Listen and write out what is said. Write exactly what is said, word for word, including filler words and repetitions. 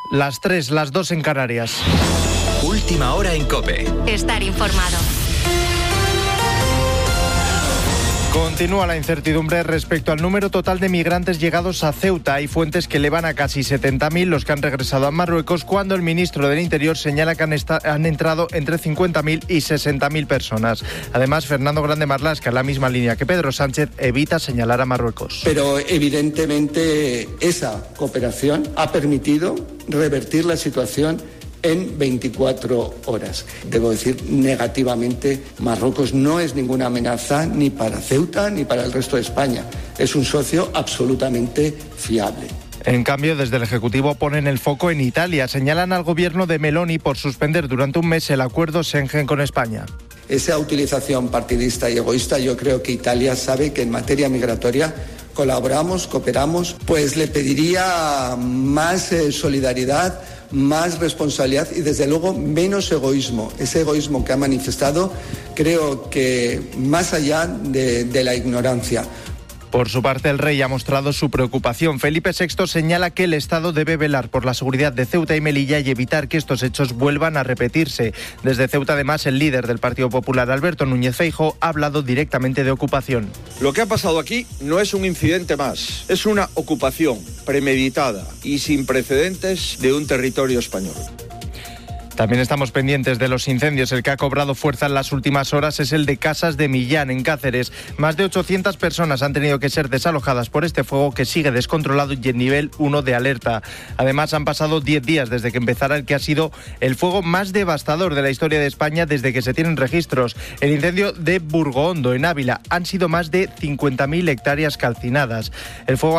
Las tres, las dos en Canarias. Última hora en COPE. Estar informado. Continúa la incertidumbre respecto al número total de migrantes llegados a Ceuta. Hay fuentes que elevan a casi setenta mil los que han regresado a Marruecos, cuando el ministro del Interior señala que han, esta- han entrado entre cincuenta mil y sesenta mil personas. Además, Fernando Grande Marlaska, en la misma línea que Pedro Sánchez, evita señalar a Marruecos. Pero evidentemente esa cooperación ha permitido revertir la situación en veinticuatro horas. Debo decir, negativamente, Marruecos no es ninguna amenaza ni para Ceuta ni para el resto de España. Es un socio absolutamente fiable. En cambio, desde el Ejecutivo ponen el foco en Italia. Señalan al gobierno de Meloni por suspender durante un mes el acuerdo Schengen con España. Esa utilización partidista y egoísta, yo creo que Italia sabe que en materia migratoria colaboramos, cooperamos, pues le pediría más eh, solidaridad, más responsabilidad y desde luego menos egoísmo. Ese egoísmo que ha manifestado, creo que más allá de, de la ignorancia. Por su parte, el rey ha mostrado su preocupación. Felipe sexto señala que el Estado debe velar por la seguridad de Ceuta y Melilla y evitar que estos hechos vuelvan a repetirse. Desde Ceuta, además, el líder del Partido Popular, Alberto Núñez Feijóo, ha hablado directamente de ocupación. Lo que ha pasado aquí no es un incidente más, es una ocupación premeditada y sin precedentes de un territorio español. También estamos pendientes de los incendios. El que ha cobrado fuerza en las últimas horas es el de Casas de Millán, en Cáceres. Más de ochocientas personas han tenido que ser desalojadas por este fuego que sigue descontrolado y en nivel uno de alerta. Además, han pasado diez días desde que empezara el que ha sido el fuego más devastador de la historia de España desde que se tienen registros. El incendio de Burgohondo, en Ávila. Han sido más de cincuenta mil hectáreas calcinadas. El fuego